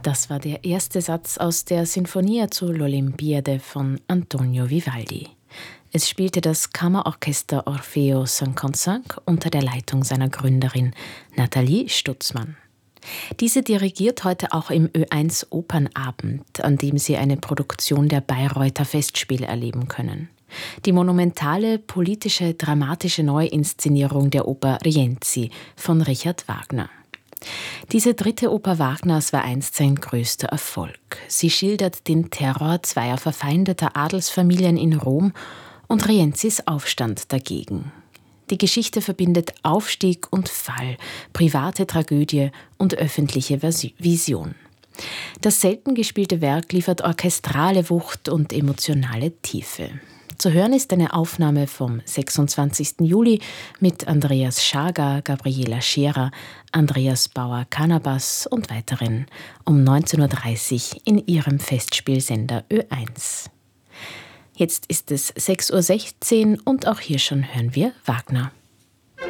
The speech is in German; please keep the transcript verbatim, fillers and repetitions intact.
Das war der erste Satz aus der Sinfonia zu l'Olimpiade von Antonio Vivaldi. Es spielte das Kammerorchester Orfeo fünfundfünfzig unter der Leitung seiner Gründerin Nathalie Stutzmann. Diese dirigiert heute auch im Ö eins Opernabend, an dem Sie eine Produktion der Bayreuther Festspiele erleben können. Die monumentale, politische, dramatische Neuinszenierung der Oper Rienzi von Richard Wagner. Diese dritte Oper Wagners war einst sein größter Erfolg. Sie schildert den Terror zweier verfeindeter Adelsfamilien in Rom und Rienzis Aufstand dagegen. Die Geschichte verbindet Aufstieg und Fall, private Tragödie und öffentliche Vision. Das selten gespielte Werk liefert orchestrale Wucht und emotionale Tiefe. Zu hören ist eine Aufnahme vom sechsundzwanzigsten Juli mit Andreas Schager, Gabriela Scherer, Andreas Bauer-Kanabas und weiteren um neunzehn Uhr dreißig in ihrem Festspielsender Ö eins. Jetzt ist es sechs Uhr sechzehn und auch hier schon hören wir Wagner.